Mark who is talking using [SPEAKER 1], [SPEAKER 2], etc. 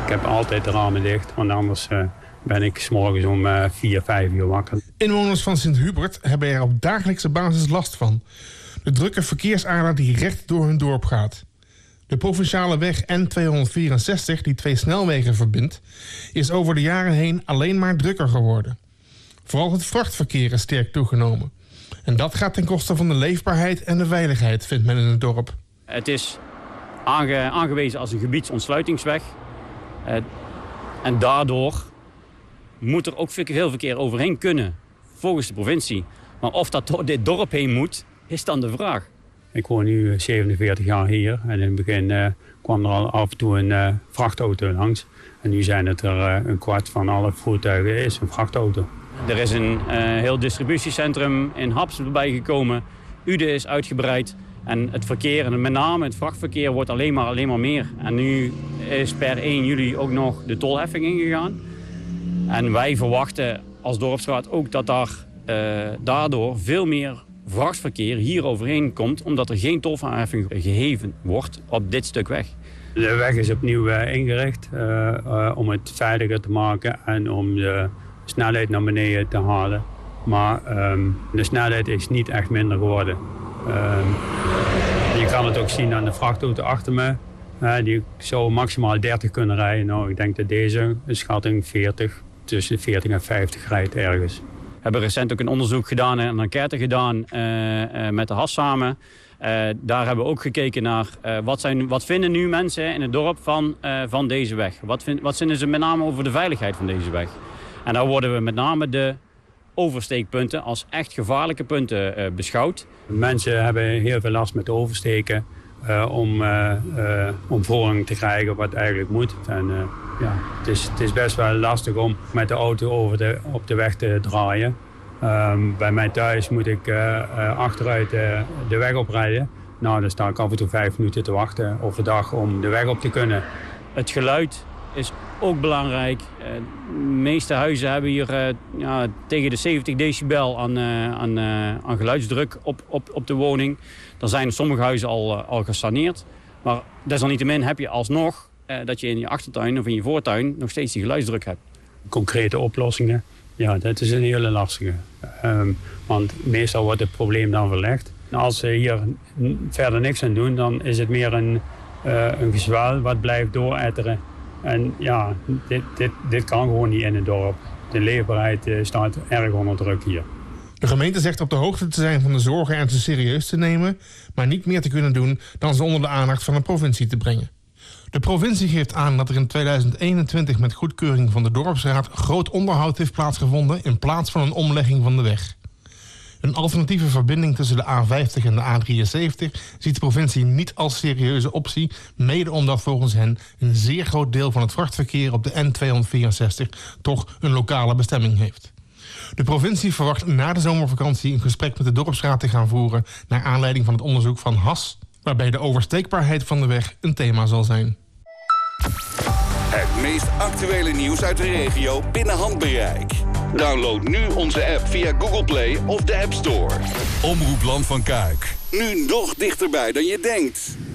[SPEAKER 1] heb altijd de ramen dicht, want anders ben ik 's morgens om 4, 5 uur wakker.
[SPEAKER 2] Inwoners van Sint-Hubert hebben er op dagelijkse basis last van. De drukke verkeersader die recht door hun dorp gaat. De provinciale weg N264, die 2 snelwegen verbindt, is over de jaren heen alleen maar drukker geworden. Vooral het vrachtverkeer is sterk toegenomen. En dat gaat ten koste van de leefbaarheid en de veiligheid, vindt men in het dorp.
[SPEAKER 3] Het is aangewezen als een gebiedsontsluitingsweg. En daardoor moet er ook heel verkeer overheen kunnen, volgens de provincie. Maar of dat door dit dorp heen moet, is dan de vraag.
[SPEAKER 1] Ik woon nu 47 jaar hier en in het begin kwam er al af en toe een vrachtauto langs. En nu zijn het er een kwart van alle voertuigen is een vrachtauto.
[SPEAKER 3] Er is een heel distributiecentrum in Haps erbij gekomen. Uden is uitgebreid. En het verkeer, en met name het vrachtverkeer, wordt alleen maar meer. En nu is per 1 juli ook nog de tolheffing ingegaan. En wij verwachten als dorpsraad ook dat daardoor veel meer vrachtverkeer hier overheen komt, omdat er geen tolheffing geheven wordt op dit stuk weg.
[SPEAKER 1] De weg is opnieuw ingericht om het veiliger te maken en om de snelheid naar beneden te halen. Maar de snelheid is niet echt minder geworden. Je kan het ook zien aan de vrachtauto achter me. Die zou maximaal 30 kunnen rijden. Nou, ik denk dat deze schatting 40, tussen 40 en 50 rijdt ergens.
[SPEAKER 3] We hebben recent ook een onderzoek gedaan en een enquête gedaan met de HAS samen. Daar hebben we ook gekeken naar wat vinden nu mensen in het dorp van deze weg. Wat vinden ze met name over de veiligheid van deze weg. En daar worden we met name de oversteekpunten als echt gevaarlijke punten beschouwd.
[SPEAKER 1] Mensen hebben heel veel last met oversteken om voorrang te krijgen wat eigenlijk moet. En, het is best wel lastig om met de auto op de weg te draaien. Bij mij thuis moet ik achteruit de weg oprijden. Nou, dan sta ik af en toe 5 minuten te wachten overdag om de weg op te kunnen.
[SPEAKER 3] Het geluid is ook belangrijk. De meeste huizen hebben hier tegen de 70 decibel aan geluidsdruk op de woning. Dan zijn sommige huizen al gesaneerd. Maar desalniettemin heb je alsnog dat je in je achtertuin of in je voortuin nog steeds die geluidsdruk hebt.
[SPEAKER 1] Concrete oplossingen, ja, dat is een hele lastige. Want meestal wordt het probleem dan verlegd. Als ze hier verder niks aan doen, dan is het meer een gezwel wat blijft dooretteren. En ja, dit kan gewoon niet in het dorp. De leefbaarheid staat erg onder druk hier.
[SPEAKER 2] De gemeente zegt op de hoogte te zijn van de zorgen en ze serieus te nemen, maar niet meer te kunnen doen dan ze onder de aandacht van de provincie te brengen. De provincie geeft aan dat er in 2021 met goedkeuring van de dorpsraad groot onderhoud heeft plaatsgevonden in plaats van een omlegging van de weg. Een alternatieve verbinding tussen de A50 en de A73 ziet de provincie niet als serieuze optie, mede omdat volgens hen een zeer groot deel van het vrachtverkeer op de N264 toch een lokale bestemming heeft. De provincie verwacht na de zomervakantie een gesprek met de dorpsraad te gaan voeren naar aanleiding van het onderzoek van HAS, waarbij de oversteekbaarheid van de weg een thema zal zijn.
[SPEAKER 4] Het meest actuele nieuws uit de regio binnen handbereik. Download nu onze app via Google Play of de App Store. Omroep Land van Kuik. Nu nog dichterbij dan je denkt.